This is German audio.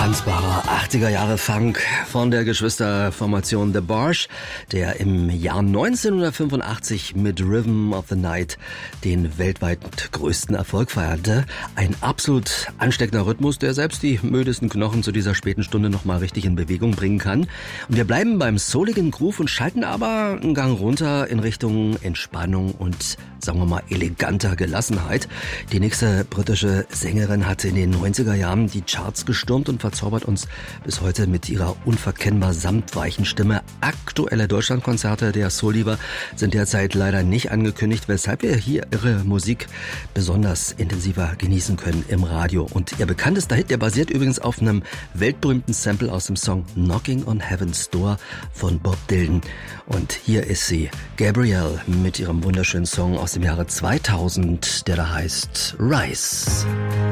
Tanzbarer 80er Jahre Funk von der Geschwisterformation The Barsh, der im Jahr 1985 mit Rhythm of the Night den weltweit größten Erfolg feierte. Ein absolut ansteckender Rhythmus, der selbst die müdesten Knochen zu dieser späten Stunde nochmal richtig in Bewegung bringen kann. Und wir bleiben beim souligen Groove und schalten aber einen Gang runter in Richtung Entspannung und, sagen wir mal, eleganter Gelassenheit. Die nächste britische Sängerin hatte in den 90er Jahren die Charts gestürmt und verzaubert uns bis heute mit ihrer unverkennbar samtweichen Stimme. Aktuelle Deutschlandkonzerte der Soul-Diva sind derzeit leider nicht angekündigt, weshalb wir hier ihre Musik besonders intensiver genießen können im Radio. Und ihr bekanntester Hit, der basiert übrigens auf einem weltberühmten Sample aus dem Song Knocking on Heaven's Door von Bob Dylan. Und hier ist sie, Gabrielle, mit ihrem wunderschönen Song aus dem Jahre 2000, der da heißt Rise.